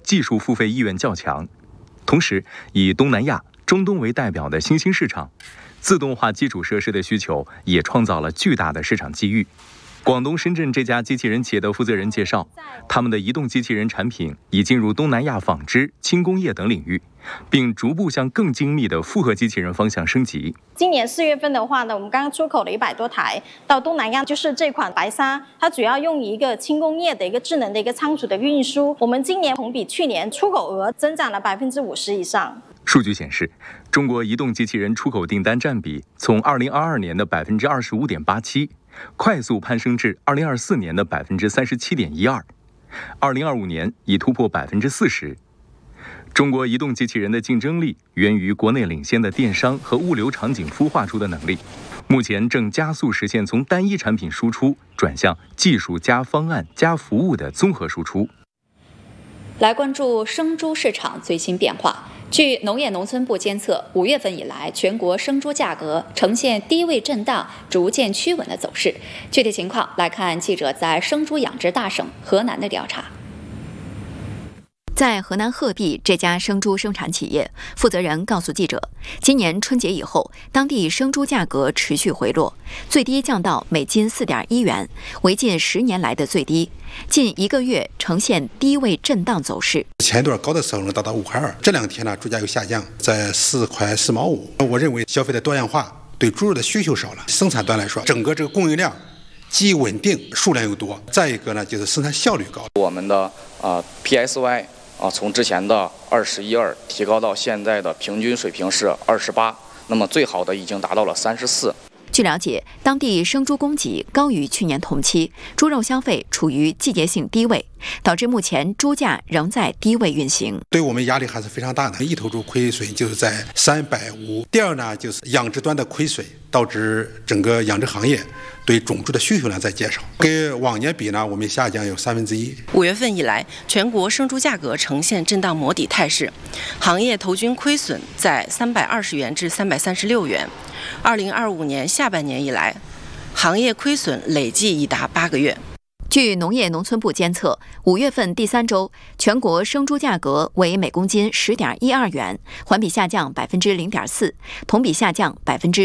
技术付费意愿较强。同时，以东南亚、中东为代表的新兴市场，自动化基础设施的需求也创造了巨大的市场机遇。广东深圳这家机器人企业的负责人介绍，他们的移动机器人产品已进入东南亚纺织、轻工业等领域，并逐步向更精密的复合机器人方向升级。 今年4月份的话呢，我们刚刚出口了100多台到东南亚，就是这款白鲨，它主要用一个轻工业的一个智能的一个仓储的运输。我们今年同比去年出口额增长了50%以上。 数据显示，中国移动机器人出口订单占比从2022年的25.87%，快速攀升至2024年的37.12%，2025年已突破40%。中国移动机器人的竞争力源于国内领先的电商和物流场景孵化出的能力，目前正加速实现从单一产品输出转向技术加方案加服务的综合输出。 来关注生猪市场最新变化。据农业农村部监测，5月份以来，全国生猪价格呈现低位震荡、逐渐趋稳的走势。具体情况来看记者在生猪养殖大省河南的调查。 在河南鹤壁这家生猪生产企业，负责人告诉记者，今年春节以后，当地生猪价格持续回落，最低降到每斤4.1元，为近10年来的最低。近1个月呈现低位震荡走势。 前一段高的时候能达到5.2块，这2天呢猪价又下降，在4块4毛5。我认为消费的多样化，对猪肉的需求少了，生产端来说，整个这个供应量既稳定，数量又多。再一个呢，就是生产效率高。 我们的PSY 从之前的21.2提高到现在的平均水平是28，那么最好的已经达到了34。 据了解，当地生猪供给高于去年同期，猪肉消费处于季节性低位，导致目前猪价仍在低位运行。 对我们压力还是非常大的，一头猪亏损就是在350。第二呢，就是养殖端的亏损，导致整个养殖行业对种猪的需求量在减少，跟往年比呢，我们下降有1/3。 5月份以来，全国生猪价格呈现震荡磨底态势，行业头均亏损在320元至336元。2025年下半年以来，行业亏损累计已达8个月。 据农业农村部监测，5月份第3周，全国生猪价格为每公斤10.12元，环比下降0.4%，同比下降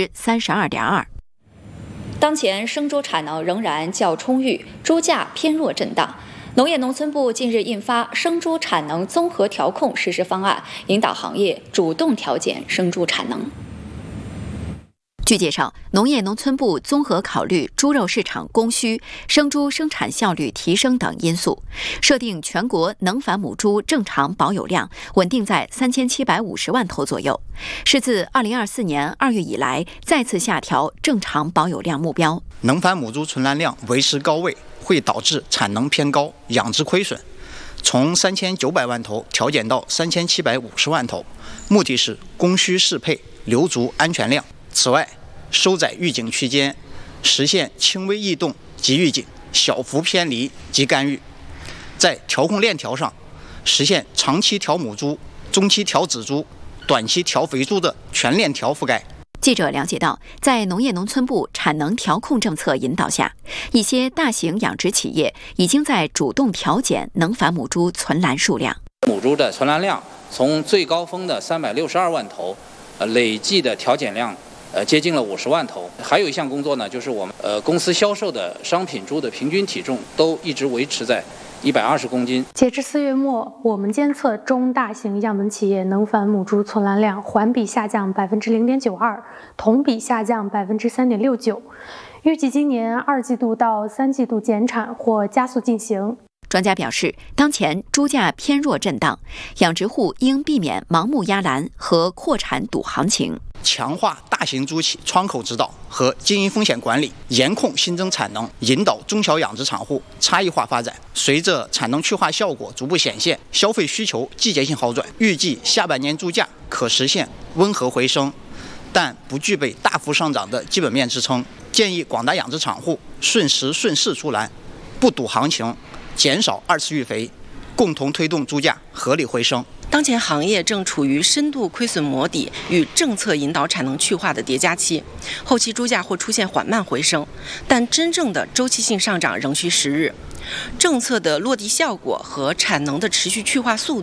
32.2%。 当前生猪产能仍然较充裕，猪价偏弱震荡。农业农村部近日印发生猪产能综合调控实施方案，引导行业主动调减生猪产能。 据介绍，农业农村部综合考虑猪肉市场供需、生猪生产效率提升等因素，设定全国能繁母猪正常保有量稳定在3750万头左右，是自2024年2月以来再次下调正常保有量目标。 能繁母猪存栏量维持高位，会导致产能偏高、养殖亏损，从3900万头调减到3750万头，目的是供需适配，留足安全量。此外，收窄预警区间，实现轻微异动及预警，小幅偏离及干预。在调控链条上，实现长期调母猪、中期调仔猪、短期调肥猪的全链条覆盖。 记者了解到，在农业农村部产能调控政策引导下，一些大型养殖企业已经在主动调减能繁母猪存栏数量。 母猪的存栏量从最高峰的362万头，累计的调减量接近了50万头。还有一项工作呢，就是我们公司销售的商品猪的平均体重都一直维持在120公斤。 截至4月末，我们监测中大型样本企业能繁母猪存栏量环比下降0.92%，同比下降3.69%。预计今年2季度到3季度减产或加速进行。 专家表示，当前猪价偏弱震荡，养殖户应避免盲目压栏和扩产赌行情， 强化大型猪企窗口指导和经营风险管理，严控新增产能，引导中小养殖场户差异化发展。随着产能去化效果逐步显现，消费需求季节性好转，预计下半年猪价可实现温和回升，但不具备大幅上涨的基本面支撑。建议广大养殖场户顺时顺势出栏，不赌行情，减少2次育肥，共同推动猪价合理回升。 当前行业正处于深度亏损磨底与政策引导产能去化的叠加期，后期猪价或出现缓慢回升，但真正的周期性上涨仍需时日。政策的落地效果和产能的持续去化速度